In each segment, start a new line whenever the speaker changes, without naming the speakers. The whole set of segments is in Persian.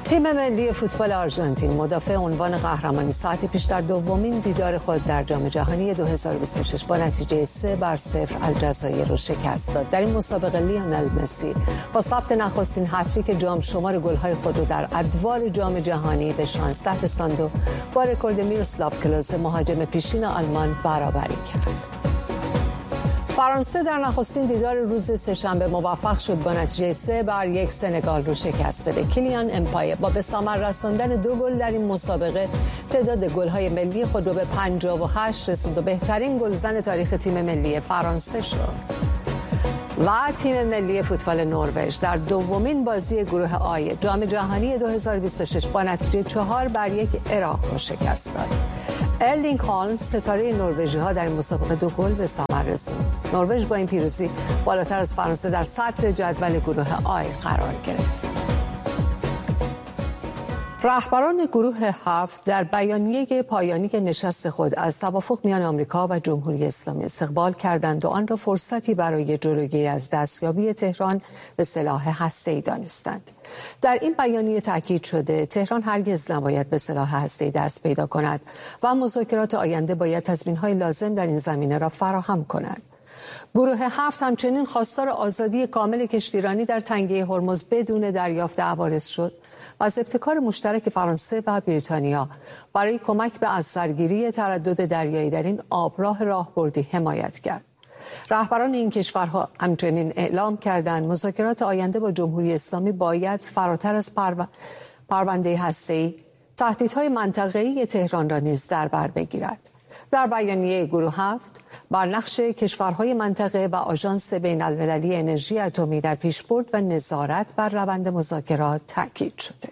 تیم ملی فوتبال آرژانتین مدافع عنوان قهرمانی ساعتی پیش در دومین دیدار خود در جام جهانی 2026 با نتیجه 3-0 الجزایر را شکست داد. در این مسابقه لیونل مسی با ثبت نخستین هتریک جام شمار گل‌های خود را در ادوار جام جهانی به 16 رساند و با رکورد میروسلاو کلوزه مهاجم پیشین آلمان برابری کرد. فرانسه در نخستین دیدار روز سه‌شنبه موفق شد با نتیجه 3-1 سنگال رو شکست بده. کیلیان امپایه با به ثمر رساندن 2 گل در این مسابقه تعداد گل‌های ملی خود رو به 58 رسوند و بهترین گلزن تاریخ تیم ملی فرانسه شد. و تیم ملی فوتبال نروژ در دومین بازی گروه آی جام جهانی 2026 با نتیجه 4-1 عراق را شکست داد. ارلینگ هالند ستاره نروژی‌ها در این مسابقه 2 گل به ثمر رسوند. نروژ با این پیروزی بالاتر از فرانسه در صدر جدول گروه آی قرار گرفت. رهبران گروه 7 در بیانیه پایانی نشست خود از توافق میان آمریکا و جمهوری اسلامی استقبال کردند و آن را فرصتی برای جلوگیری از دستیابی تهران به سلاح هسته‌ای دانستند. در این بیانیه تاکید شده تهران هرگز نباید به سلاح هسته‌ای دست پیدا کند و مذاکرات آینده باید تضمین‌های لازم در این زمینه را فراهم کند. گروه 7 همچنین خواستار آزادی کامل کشتیرانی در تنگه هرمز بدون دریافت عوارض شد و از ابتکار مشترک فرانسه و بریتانیا برای کمک به از سرگیری تردد دریایی در این آبراه راهبردی حمایت کرد. رهبران این کشورها همچنین اعلام کردند مذاکرات آینده با جمهوری اسلامی باید فراتر از پرونده هسته‌ای تهدیدهای منطقه‌ای تهران را نیز در بر بگیرد. در بیانیه گروه 7 بر نقش کشورهای منطقه و آژانس بین‌المللی انرژی اتمی در پیشبرد و نظارت بر روند مذاکرات تاکید شده.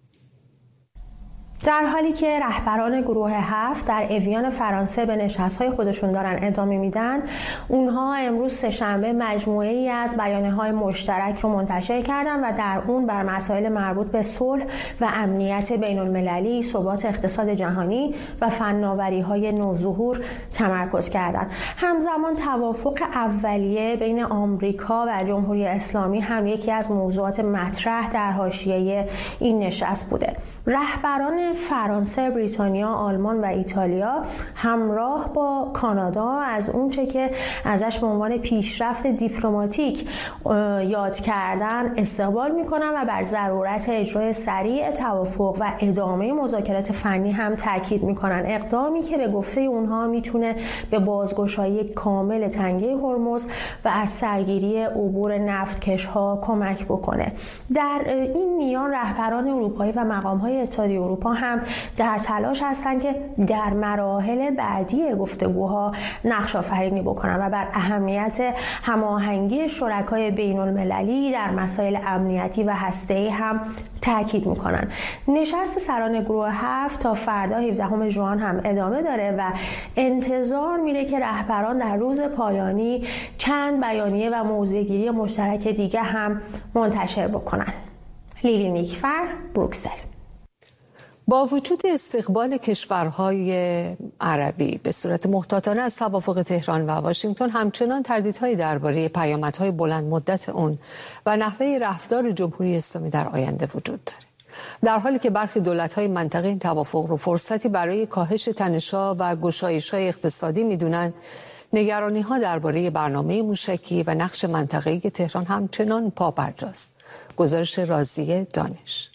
در حالی که رهبران گروه 7 در اویان فرانسه به نشست‌های خودشون دارن ادامه میدن، اونها امروز سه‌شنبه مجموعه‌ای از بیانیه‌های مشترک رو منتشر کردن و در اون بر مسائل مربوط به صلح و امنیت بین‌المللی، ثبات اقتصاد جهانی و فناوری‌های نوظهور تمرکز کردند. همزمان توافق اولیه بین آمریکا و جمهوری اسلامی هم یکی از موضوعات مطرح در حاشیه این نشست بوده. رهبران فرانسه، بریتانیا، آلمان و ایتالیا همراه با کانادا از اونچه که ازش به عنوان پیشرفت دیپلماتیک یاد کردن استقبال میکنن و بر ضرورت اجرای سریع توافق و ادامه مذاکرات فنی هم تاکید میکنن. اقدامی که به گفته اونها میتونه به بازگشایی کامل تنگه هرمز و از سرگیری عبور نفتکش‌ها کمک بکنه. در این میان رهبران اروپایی و مقام‌های اتحادیه اروپا هم در تلاش هستند که در مراحل بعدی گفتگوها نقش آفرینی بکنن و بر اهمیت هماهنگی شرکای بین‌المللی در مسائل امنیتی و هسته‌ای هم تاکید میکنن. نشست سران گروه 7 تا فردا 17 ژوئن هم ادامه داره و انتظار میره که رهبران در روز پایانی چند بیانیه و موضع‌گیری مشترک دیگه هم منتشر بکنن. لیلی نیکفر، بروکسل.
با وجود استقبال کشورهای عربی به صورت محتاطانه از توافق تهران و واشنگتن، همچنان تردیدهایی درباره پیامدهای بلند مدت اون و نحوه رفتار جمهوری اسلامی در آینده وجود داره. در حالی که برخی دولت‌های منطقه این توافق رو فرصتی برای کاهش تنش‌ها و گشایش‌های اقتصادی می‌دونن، نگرانی‌ها درباره برنامه موشکی و نقش منطقه‌ای تهران همچنان پابرجاست. گزارش رازی دانش.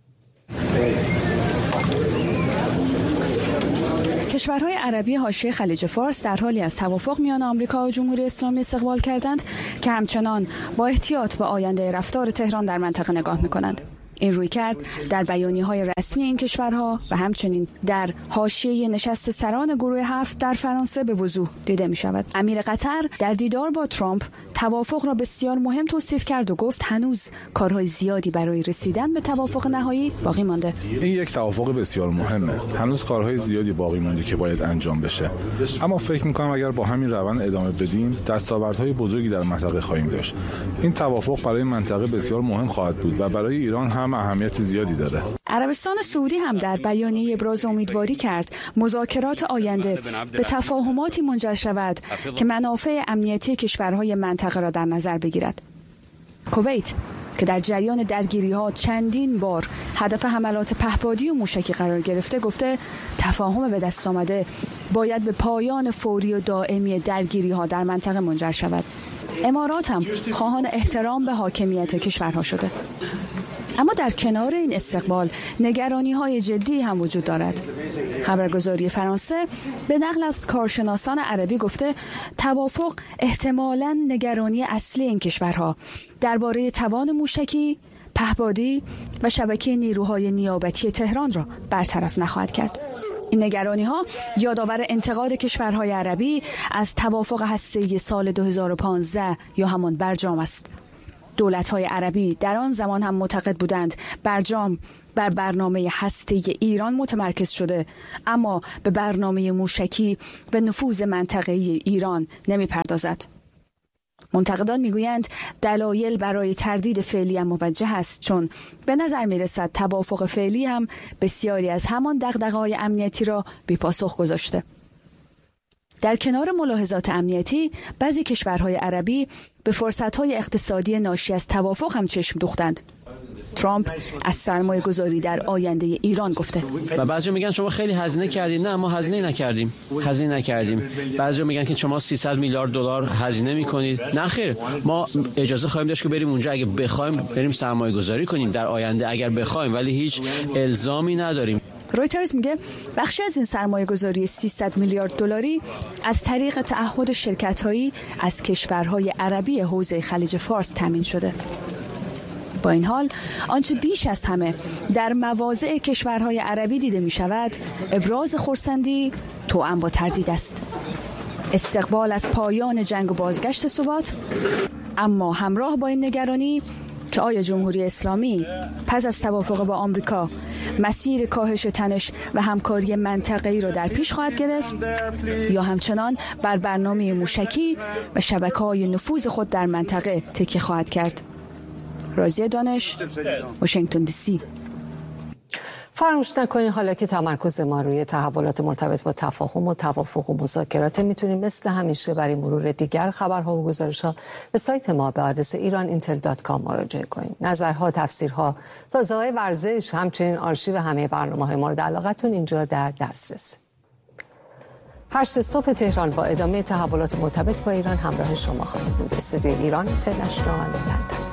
کشورهای عربی حاشیه خلیج فارس در حالی از توافق میان آمریکا و جمهوری اسلامی استقبال کردند که همچنان با احتیاط به آینده رفتار تهران در منطقه نگاه می‌کنند. این رویکرد در بیانیه‌های رسمی این کشورها و همچنین در حاشیه نشست سران گروه 7 در فرانسه به وضوح دیده می‌شود. امیر قطر در دیدار با ترامپ توافق را بسیار مهم توصیف کرد و گفت هنوز کارهای زیادی برای رسیدن به توافق نهایی باقی مانده.
این یک توافق بسیار مهمه. هنوز کارهای زیادی باقی مونده که باید انجام بشه. اما فکر می‌کنم اگر با همین روند ادامه بدیم، دستاوردهای بزرگی در منطقه خواهیم داشت. این توافق برای منطقه بسیار مهم خواهد بود و برای ایران هم اهمیت زیادی داره.
عربستان سعودی هم در بیانیه ابراز امیدواری کرد مذاکرات آینده به تفاهماتی منجر شود که منافع امنیتی کشورهای منطقه را در نظر بگیرد. کویت که در جریان درگیری‌ها چندین بار هدف حملات پهپادی و موشکی قرار گرفته گفته تفاهم به دست آمده باید به پایان فوری و دائمی درگیری‌ها در منطقه منجر شود. امارات هم خواهان احترام به حاکمیت کشورها شده. اما در کنار این استقبال نگرانی‌های جدی هم وجود دارد. خبرگزاری فرانسه به نقل از کارشناسان عربی گفته توافق احتمالاً نگرانی اصلی این کشورها درباره توان موشکی، پهپادی و شبکه نیروهای نیابتی تهران را برطرف نخواهد کرد. این نگرانی‌ها یادآور انتقاد کشورهای عربی از توافق هسته‌ای سال 2015 یا همان برجام است. دولت‌های عربی در آن زمان هم معتقد بودند برجام بر برنامه هسته‌ای ایران متمرکز شده، اما به برنامه موشکی و نفوذ منطقه‌ای ایران نمی‌پردازد. منتقدان میگویند دلایل برای تردید فعلی هم موجه است، چون به نظر میرسد توافق فعلی هم بسیاری از همان دغدغه‌های امنیتی را بی‌پاسخ گذاشته. در کنار ملاحظات امنیتی، بعضی کشورهای عربی به فرصت‌های اقتصادی ناشی از توافق هم چشم دوختند. ترامپ از سرمایه گذاری در آینده ایران گفته
و بعضی میگن شما خیلی هزینه کردید. نه، ما هزینه نکردیم. بعضی میگن که شما 300 میلیارد دلار هزینه میکنید. نه خیر، ما اجازه خواهیم داشت که بریم اونجا اگه بخوایم بریم سرمایه گذاری کنیم در آینده اگر بخوایم، ولی هیچ الزامی نداریم.
رویترز میگه بخشی از این سرمایه گذاری 300 میلیارد دلاری از طریق تعهد شرکت‌هایی از کشورهای عربی حوزه خلیج فارس تامین شده. با این حال آنچه بیش از همه در مواضع کشورهای عربی دیده می شود ابراز خرسندی توأم با تردید است. استقبال از پایان جنگ و بازگشت ثبات، اما همراه با این نگرانی که آیا جمهوری اسلامی پس از توافق با آمریکا مسیر کاهش تنش و همکاری منطقه‌ای را در پیش خواهد گرفت یا همچنان بر برنامه موشکی و شبکه‌های نفوذ خود در منطقه تکیه خواهد کرد. رازیه دانش، واشنگتن دی سی.
فراموش نکنید حالا که تمرکز ما روی تحولات مرتبط با تفاهم و توافق و مذاکرات، میتونید مثل همیشه برای مرور دیگر خبرها و گزارش‌ها به سایت ما به آدرس iran.intel.com مراجعه کنید. نظرها، تفسیرها، تازه‌های ورزش، همچنین آرشیو همه برنامه‌های مورد علاقتون اینجا در دسترس. 8 صبح تهران با ادامه تحولات مرتبط با ایران همراه شما خواهیم بود. استودیو ایران اینترنشنال لندن.